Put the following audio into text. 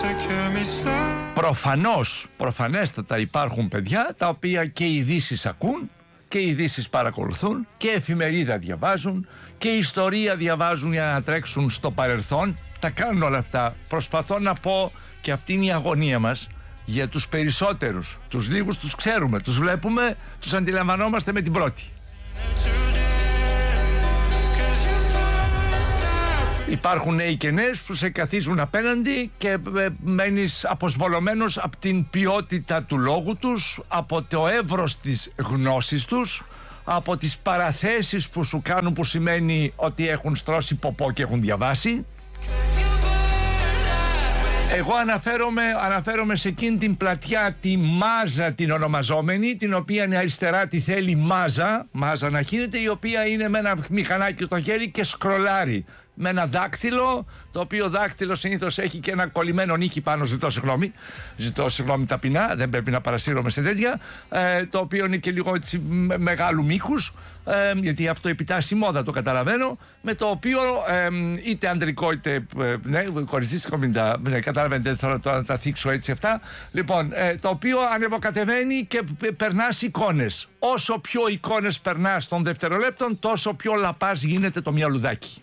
Προφανέστατα υπάρχουν παιδιά τα οποία και ειδήσεις ακούν και ειδήσεις παρακολουθούν και εφημερίδα διαβάζουν και ιστορία διαβάζουν για να τρέξουν στο παρελθόν. Τα κάνουν όλα αυτά. Προσπαθώ να πω, και αυτή είναι η αγωνία μας, για τους περισσότερους. Τους λίγους τους ξέρουμε, τους βλέπουμε, τους αντιλαμβανόμαστε με την πρώτη. Υπάρχουν νέοι και νέες που σε καθίζουν απέναντι και μένεις αποσβολωμένος από την ποιότητα του λόγου τους, από το εύρος της γνώσης τους, από τις παραθέσεις που σου κάνουν, που σημαίνει ότι έχουν στρώσει ποπό και έχουν διαβάσει. Εγώ αναφέρομαι σε εκείνη την πλατιά, τη μάζα την ονομαζόμενη, την οποία η αριστερά τη θέλει μάζα να χύνεται, η οποία είναι με ένα μηχανάκι στο χέρι και σκρολάρει με ένα δάκτυλο, το οποίο δάκτυλο συνήθως έχει και ένα κολλημένο νύχι πάνω. Ζητώ συγγνώμη ταπεινά, δεν πρέπει να παρασύρωμαι σε τέτοια, το οποίο είναι και λίγο έτσι μεγάλου μήκους, γιατί αυτό επιτάσσει μόδα, το καταλαβαίνω, με το οποίο είτε ανδρικό είτε κοριστίστικο, καταλαβαίνετε, δεν θέλω να τα θίξω έτσι αυτά, λοιπόν, το οποίο ανεβοκατεβαίνει και περνάς εικόνες. Όσο πιο εικόνες περνάς των δευτερολέπτων, τόσο πιο λαπάς γίνεται το μυαλουδάκι.